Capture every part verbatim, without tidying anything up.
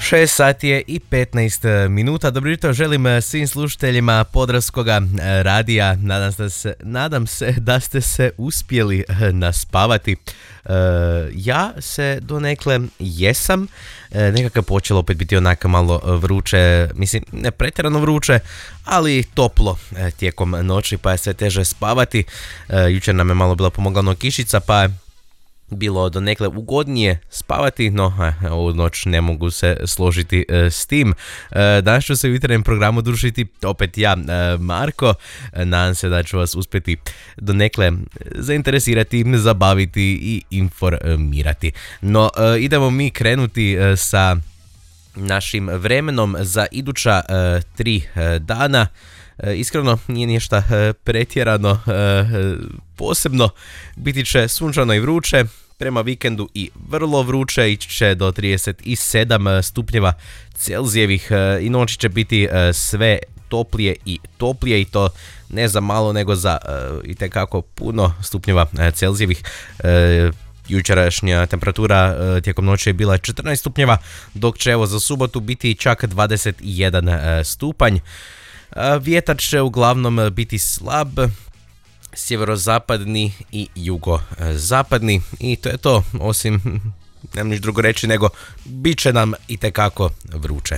šest sati je i petnaest minuta. Dobro jutro, želim svim slušateljima Podravskoga radija. Nadam, da se, nadam se da ste se uspjeli naspavati. Uh, ja se donekle jesam. Uh, nekako je počelo opet biti onako malo vruće, mislim ne pretjerano vruće, ali toplo uh, tijekom noći, pa je sve teže spavati. Uh, jučer nam je malo bila pomogla kišica, pa je bilo donekle ugodnije spavati, no eh, ovu noć ne mogu se složiti eh, s tim. Eh, danas ću se u jutarnjem programu družiti opet ja, eh, Marko. Eh, nadam se da ću vas uspjeti donekle zainteresirati, zabaviti i informirati. No, eh, idemo mi krenuti eh, sa našim vremenom za iduća eh, tri eh, dana. Iskreno nije ništa pretjerano posebno, biti će sunčano i vruće, prema vikendu i vrlo vruće, ići će do trideset sedam stupnjeva Celzijevih i noći će biti sve toplije i toplije, i to ne za malo nego za itekako puno stupnjeva Celzijevih. Jučerašnja temperatura tijekom noći je bila četrnaest stupnjeva, dok će evo za subotu biti čak dvadeset jedan stupanj. Vjetar će uglavnom biti slab, sjeverozapadni i jugozapadni, i to je to. Osim, nemam niš drugo reći nego bit će nam itekako vruće.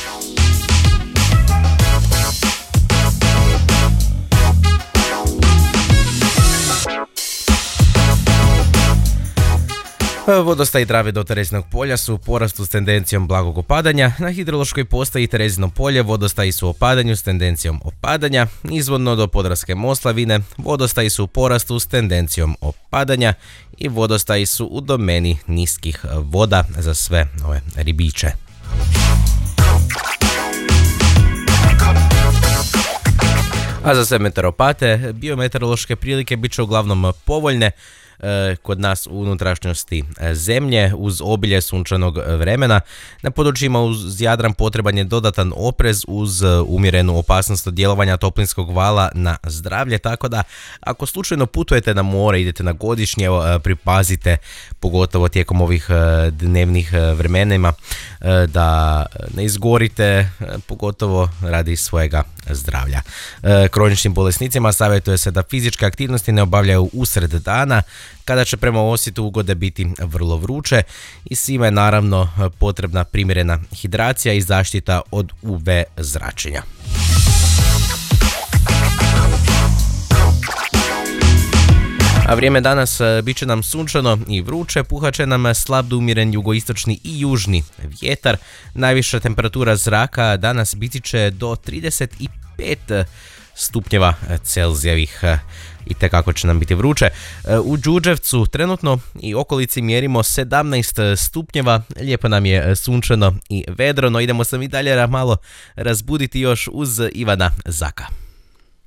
Vodostaj Drave do Terezinog polja su u porastu s tendencijom blagog opadanja. Na hidrološkoj postaji Terezino polje vodostaji su u opadanju s tendencijom opadanja. Izvodno do Podravske Moslavine vodostaji su u porastu s tendencijom opadanja i vodostaji su u domeni niskih voda za sve ove ribiće. A za sve meteoropate biometeorološke prilike bit će uglavnom povoljne kod nas u unutrašnjosti zemlje uz obilje sunčanog vremena. Na područjima uz Jadran potreban je dodatan oprez uz umjerenu opasnost od djelovanja toplinskog vala na zdravlje, tako da ako slučajno putujete na more, idete na godišnje, evo, pripazite pogotovo tijekom ovih dnevnih vremenima da ne izgorite, pogotovo radi svojega zdravlja. Kroničnim bolesnicima savjetuje se da fizičke aktivnosti ne obavljaju usred dana, kada će prema osjetu ugode biti vrlo vruće, i svima je naravno potrebna primjerena hidracija i zaštita od U V zračenja. A vrijeme danas bit će nam sunčano i vruće, puhat će nam slab do umjeren jugoistočni i južni vjetar. Najviša temperatura zraka danas biti će do trideset pet stupnjeva Celzijevih, i tekako će nam biti vruće. U Đurđevcu trenutno i okolici mjerimo sedamnaest stupnjeva, lijepo nam je sunčano i vedro, no idemo se mi dalje malo razbuditi još uz Ivana Zaka.